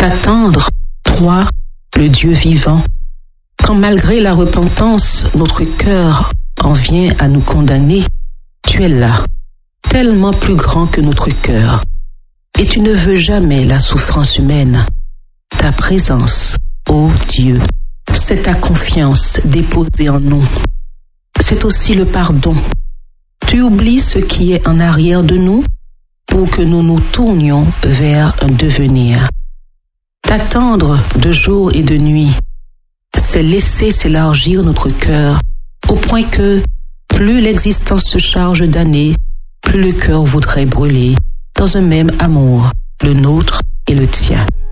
T'attendre, toi, le Dieu vivant, quand malgré la repentance, notre cœur en vient à nous condamner, tu es là, tellement plus grand que notre cœur, et tu ne veux jamais la souffrance humaine. Ta présence, ô Dieu, c'est ta confiance déposée en nous. C'est aussi le pardon. Tu oublies ce qui est en arrière de nous pour que nous nous tournions vers un devenir. T'attendre de jour et de nuit, c'est laisser s'élargir notre cœur au point que plus l'existence se charge d'années, plus le cœur voudrait brûler dans un même amour, le nôtre et le tien.